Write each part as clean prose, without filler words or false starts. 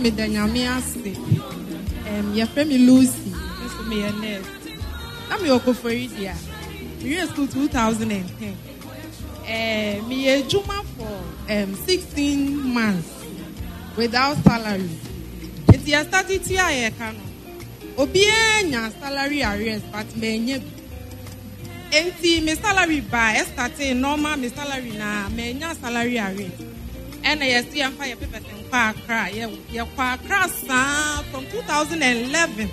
me Danyamia say, your friend Lucy, so me a nurse. I'm your co for India. We are school 2010. Me a Juma for 16 months without salary. It's your started here, Obianya salary arrears, but me enti me salary by starting normal me salary na me nya salary arrears. And I see am fire papers and Accra. Yeah, Accra from 2011.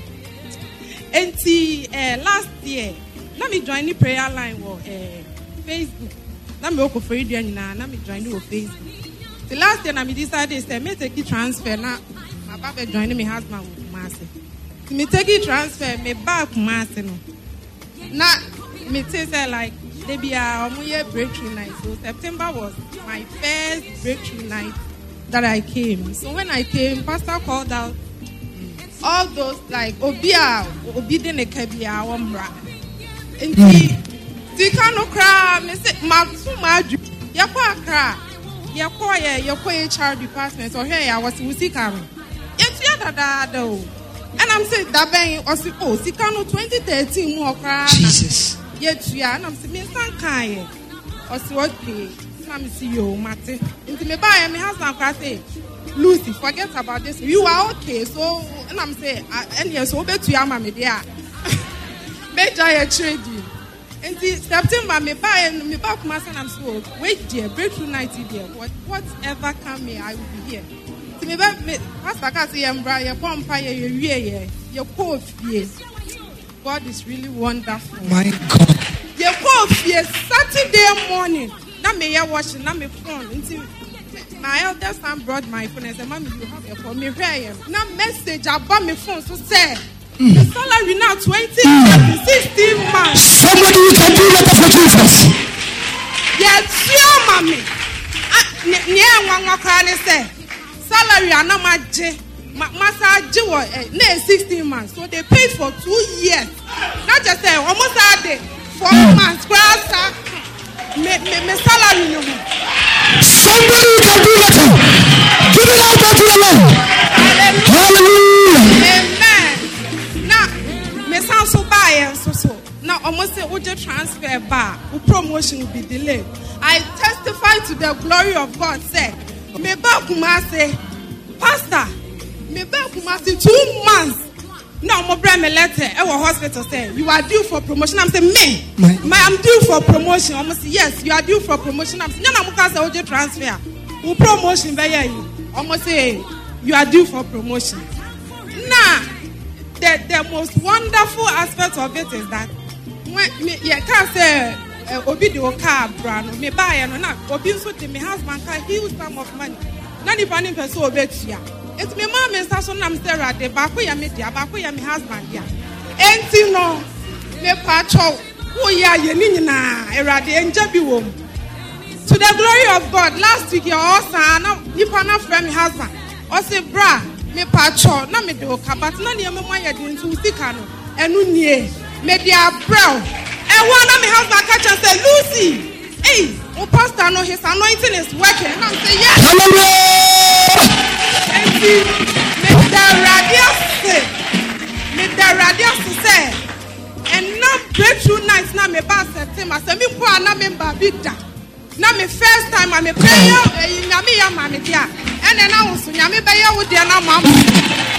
Enti last year, let me join the prayer line or Facebook. Let me work for you na. Let me join you Facebook. The last year, I decided say me take transfer na. My papa joining me husband with Kumasi. Me take it transfer me back Kumasi no. Na me say like they be a breakthrough night. So September was my first breakthrough night that I came. So when I came, Pastor called out all those like Obi didn't kebia wambra. Enti tika no kra me say ma yakwa kra yakwa HR department or here I was musika. Yetu ya do. And I'm saying that ben o sika no 2013 mo kra. Jesus. Yetu ya and I'm saying me san kai. O si okay. Na me see you mate. Enti me buy me husband kra say Lucy, forget about this. You are okay. So and I'm saying and yes so betu ya ma me dia. Major ya trading. And September, me back my son. I'm so wait, dear, breakthrough night, dear. Whatever come here, I will be here. To me, Pastor Cassie, I'm Brian, Pompire, your coffee. God is really wonderful. My God. Your coffee, Saturday morning. Now me here watching, now me phone. My elder son brought my phone and said, "Mommy, you have a phone." Me here, now message about my phone. So say. The salary now 16 months. Somebody you can do that for Jesus. Yes, your mommy. Near one can say salary and no massage 16 months. So they paid for 2 years. Not just say almost a day, 4 months. Me salary no. Somebody you can do that. Give it out to the Lord. Hallelujah. Amen. So buy so now almost say would transfer bar promotion will be delayed. I testify to the glory of God. Say me back Kumasi, Pastor, me back Kumasi 2 months. Now my brother me letter our hospital say you are due for promotion. I'm saying I'm due for promotion. Almost yes, you are due for promotion. I'm saying no say would transfer promotion by you. Almost say you are due for promotion. Now the most wonderful aspect of it is that when you can't say Obi do car brand me buy no na Obi so to me husband can huge sum of money. Nani pani person obetua. It's me mom and so na me Sarah de ba ko ya me dia ba ko ya me husband dia. Enti no me pacho wo ya ye ni nyina erade enja bi wo. To the glory of God, last week your son na nipa na friend me husband. O say bra me pacho na me do ka but na ne me moya de ntu sika no enu nie me dia brow e na me husband catch and say Lucy hey o pastor no his anointing is working and I'm say yes and me the radius say and now breakthrough nights na me ba September say me kwa na me ba bida na me first time I me prayer nyame ya ma me dia and then I was nyame be ya wo dia na mama